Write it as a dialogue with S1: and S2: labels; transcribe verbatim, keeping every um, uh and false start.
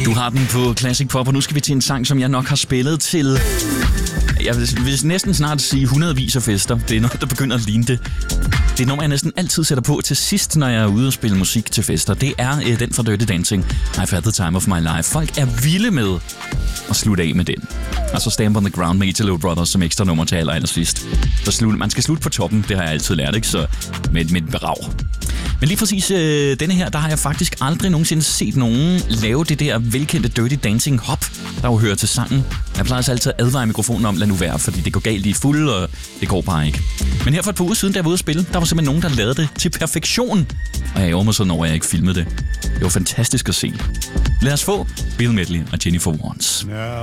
S1: Du har den på Classic Pop, og nu skal vi til en sang, som jeg nok har spillet til... Jeg vil, vil næsten snart sige hundredvis af fester. Det er noget, der begynder at ligne det. Det er nummer, jeg næsten altid sætter på til sidst, når jeg er ude og spille musik til fester. Det er øh, den fra Dirty Dancing, I've Had the Time of My Life. Folk er vilde med at slutte af med den. Og så Stamp on the Ground med Italo Brothers som ekstra nummer til aller, aller sidst. Så slut, man skal slutte på toppen, det har jeg altid lært, ikke? Så med, med et berav. Men lige præcis øh, denne her, der har jeg faktisk aldrig nogensinde set nogen lave det der velkendte Dirty Dancing hop, der jo hører til sangen. Jeg plejer altså altid at advare mikrofonen om, lad nu være, fordi det går galt i fuld, og det går bare ikke. Men her for et par uger siden, da jeg var ude at spille, der var simpelthen nogen, der lavede det til perfektion. Og jeg ærger mig sådan over, at jeg ikke filmede det. Det var fantastisk at se. Lad os få Bill Medley og Jennifer Warnes.
S2: Now